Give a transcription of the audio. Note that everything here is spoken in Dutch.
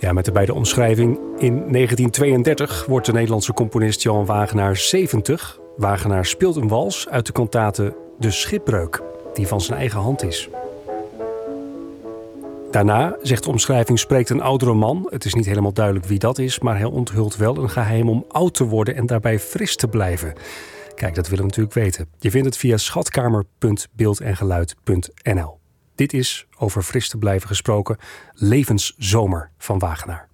Ja, met daarbij de omschrijving. In 1932 wordt de Nederlandse componist Johan Wagenaar 70. Wagenaar speelt een wals uit de kantate De Schipbreuk, die van zijn eigen hand is. Daarna, zegt de omschrijving, spreekt een oudere man. Het is niet helemaal duidelijk wie dat is, maar hij onthult wel een geheim om oud te worden en daarbij fris te blijven. Kijk, dat willen we natuurlijk weten. Je vindt het via schatkamer.beeldengeluid.nl. Dit is, over fris te blijven gesproken, Levenszomer van Wagenaar.